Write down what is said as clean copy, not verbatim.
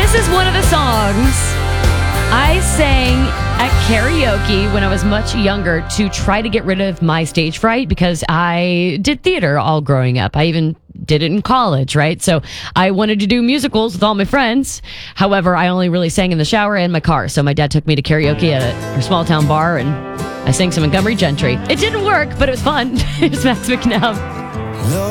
This is one of the songs I sang at karaoke when I was much younger to try to get rid of my stage fright because I did theater all growing up. I even did it in college, right? So I wanted to do musicals with all my friends. However, I only really sang in the shower and my car. So my dad took me to karaoke at a small town bar and I sang some Montgomery Gentry. It didn't work, but it was fun. It's Max McNabb.